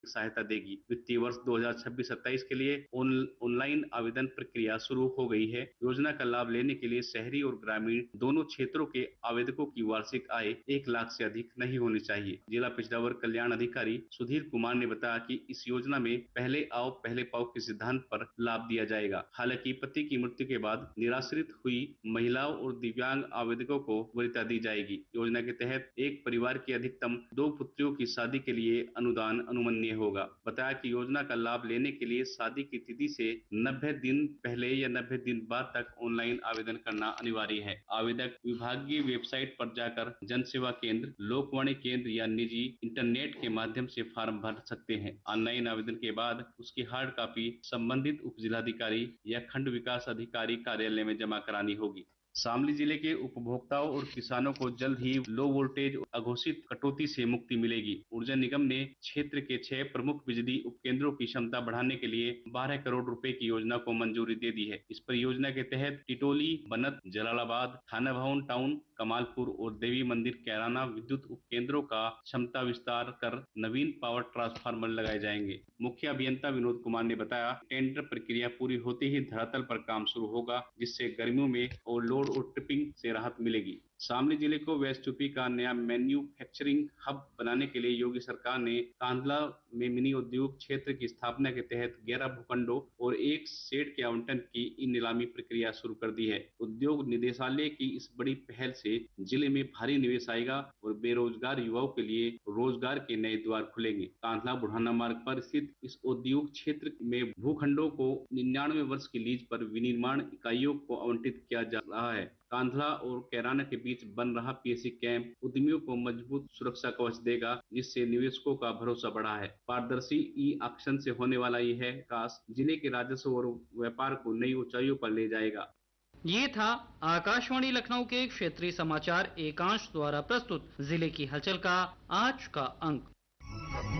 सहायता देगी। वित्तीय वर्ष 2026-27 के लिए ऑनलाइन आवेदन प्रक्रिया शुरू हो गई है। योजना का लाभ लेने के लिए शहरी और ग्रामीण दोनों क्षेत्रों के आवेदकों की वार्षिक आय 1 लाख से अधिक नहीं होनी चाहिए। जिला पिछड़ा वर्ग कल्याण अधिकारी सुधीर कुमार ने बताया कि इस योजना में पहले आओ पहले पाओ के सिद्धांत पर लाभ दिया जाएगा। हालांकि पति की मृत्यु के बाद निराश्रित हुई महिलाओं और दिव्यांग आवेदकों को वरीयता दी जाएगी। योजना के तहत एक परिवार की अधिकतम 2 पुत्रियों की शादी के लिए अनुदान अनुमन्य होगा। बताया कि योजना का लाभ लेने के लिए शादी की तिथि से 90 दिन पहले या 90 दिन बाद तक ऑनलाइन आवेदन करना अनिवार्य है। आवेदक विभागीय वेबसाइट पर जाकर जन सेवा केंद्र, लोकवाणी केंद्र या निजी इंटरनेट के माध्यम से फॉर्म भर सकते हैं। ऑनलाइन आवेदन के बाद उसकी हार्ड कॉपी संबंधित उप जिलाधिकारी या खंड विकास अधिकारी कार्यालय में जमा करानी होगी। शामली जिले के उपभोक्ताओं और किसानों को जल्द ही लो वोल्टेज अघोषित कटौती से मुक्ति मिलेगी। ऊर्जा निगम ने क्षेत्र के 6 प्रमुख बिजली उपकेंद्रों की क्षमता बढ़ाने के लिए 12 करोड़ रुपए की योजना को मंजूरी दे दी है। इस परियोजना के तहत टिटोली, बनत, जलालाबाद, थाना भवन टाउन, कमालपुर और देवी मंदिर कैराना विद्युत उपकेंद्रों का क्षमता विस्तार कर नवीन पावर ट्रांसफार्मर लगाए जाएंगे। मुख्य अभियंता विनोद कुमार ने बताया, टेंडर प्रक्रिया पूरी होते ही धरातल पर काम शुरू होगा, जिससे गर्मियों में ओवरलोड और ट्रिपिंग से राहत मिलेगी। शामली जिले को वेस्ट यूपी का नया मैन्युफैक्चरिंग हब बनाने के लिए योगी सरकार ने कांधला में मिनी उद्योग क्षेत्र की स्थापना के तहत 11 भूखंडों और 1 शेड के आवंटन की ई नीलामी प्रक्रिया शुरू कर दी है। उद्योग निदेशालय की इस बड़ी पहल से जिले में भारी निवेश आएगा और बेरोजगार युवाओं के लिए रोजगार के नए द्वार खुलेंगे। कांधला बुढ़ाना मार्ग पर स्थित इस उद्योग क्षेत्र में भूखंडों को 99 वर्ष की लीज पर विनिर्माण इकाइयों को आवंटित किया जा रहा है। कांधला और कैराना के बीच बन रहा पीएससी कैंप उद्यमियों को मजबूत सुरक्षा कवच देगा, जिससे निवेशकों का भरोसा बढ़ा है। पारदर्शी ई ऑक्शन से होने वाला यह विकास जिले के राजस्व और व्यापार को नई ऊंचाइयों पर ले जाएगा। ये था आकाशवाणी लखनऊ के क्षेत्रीय समाचार एकांश द्वारा प्रस्तुत जिले की हलचल का आज का अंक।